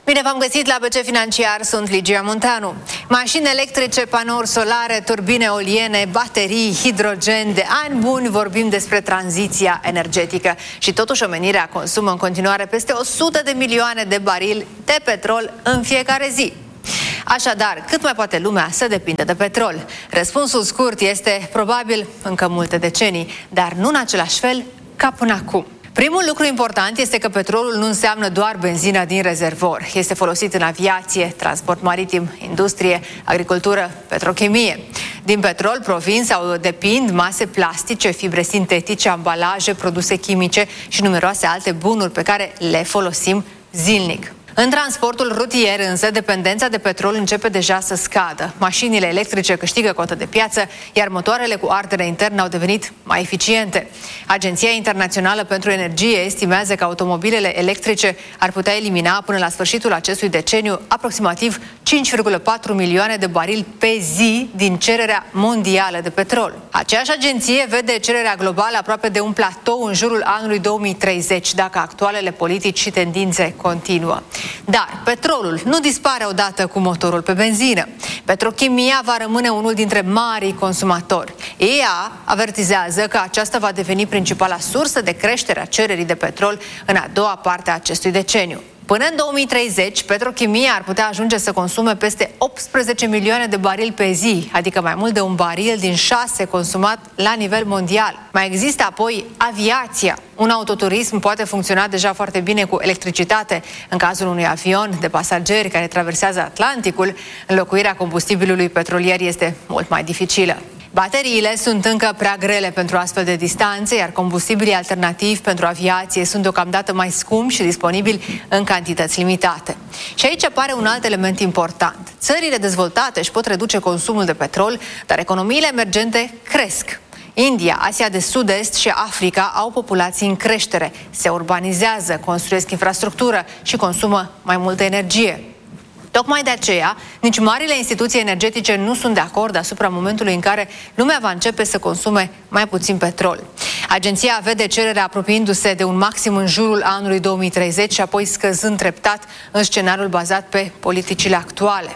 Bine v-am găsit la BC Financiar, sunt Ligia Munteanu. Mașini electrice, panouri solare, turbine eoliene, baterii, hidrogen, de ani buni vorbim despre tranziția energetică. Și totuși omenirea consumă în continuare peste 100 de milioane de barili de petrol în fiecare zi. Așadar, cât mai poate lumea să depinde de petrol? Răspunsul scurt este probabil încă multe decenii, dar nu în același fel ca până acum. Primul lucru important este că petrolul nu înseamnă doar benzina din rezervor. Este folosit în aviație, transport maritim, industrie, agricultură, petrochimie. Din petrol provin sau depind mase plastice, fibre sintetice, ambalaje, produse chimice și numeroase alte bunuri pe care le folosim zilnic. În transportul rutier însă, dependența de petrol începe deja să scadă. Mașinile electrice câștigă cotă de piață, iar motoarele cu ardere internă au devenit mai eficiente. Agenția Internațională pentru Energie estimează că automobilele electrice ar putea elimina până la sfârșitul acestui deceniu aproximativ 5,4 milioane de barili pe zi din cererea mondială de petrol. Aceeași agenție vede cererea globală aproape de un platou în jurul anului 2030, dacă actualele politici și tendințe continuă. Dar petrolul nu dispare odată cu motorul pe benzină. Petrochimia va rămâne unul dintre marii consumatori. EA avertizează că aceasta va deveni principala sursă de creștere a cererii de petrol în a doua parte a acestui deceniu. Până în 2030, petrochimia ar putea ajunge să consume peste 18 milioane de barili pe zi, adică mai mult de un baril din 6 consumat la nivel mondial. Mai există apoi aviația. Un autoturism poate funcționa deja foarte bine cu electricitate. În cazul unui avion de pasageri care traversează Atlanticul, înlocuirea combustibilului petrolier este mult mai dificilă. Bateriile sunt încă prea grele pentru astfel de distanțe, iar combustibilii alternativi pentru aviație sunt deocamdată mai scumpi și disponibili în cantități limitate. Și aici apare un alt element important. Țările dezvoltate își pot reduce consumul de petrol, dar economiile emergente cresc. India, Asia de Sud-Est și Africa au populații în creștere, se urbanizează, construiesc infrastructură și consumă mai multă energie. Tocmai de aceea, nici marile instituții energetice nu sunt de acord asupra momentului în care lumea va începe să consume mai puțin petrol. Agenția vede cererea apropiindu-se de un maxim în jurul anului 2030 și apoi scăzând treptat în scenariul bazat pe politicile actuale.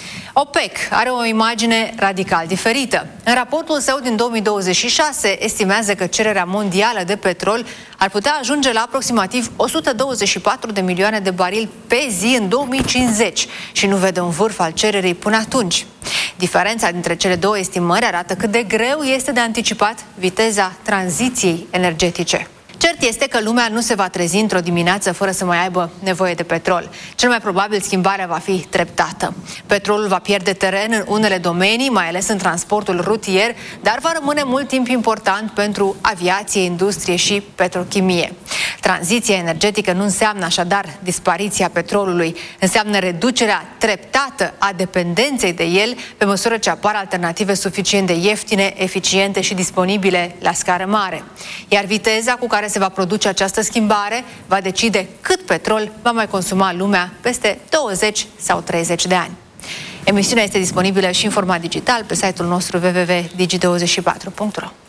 OPEC are o imagine radical diferită. În raportul său din 2026 estimează că cererea mondială de petrol ar putea ajunge la aproximativ 124 de milioane de barili pe zi în 2050 și nu vede un vârf al cererii până atunci. Diferența dintre cele două estimări arată cât de greu este de anticipat viteza tranziției energetice. Cert este că lumea nu se va trezi într-o dimineață fără să mai aibă nevoie de petrol. Cel mai probabil schimbarea va fi treptată. Petrolul va pierde teren în unele domenii, mai ales în transportul rutier, dar va rămâne mult timp important pentru aviație, industrie și petrochimie. Tranziția energetică nu înseamnă așadar dispariția petrolului, înseamnă reducerea treptată a dependenței de el pe măsură ce apar alternative suficient de ieftine, eficiente și disponibile la scară mare. Iar viteza cu care se va produce această schimbare va decide cât petrol va mai consuma lumea peste 20 sau 30 de ani. Emisiunea este disponibilă și în format digital pe site-ul nostru www.digi24.ro.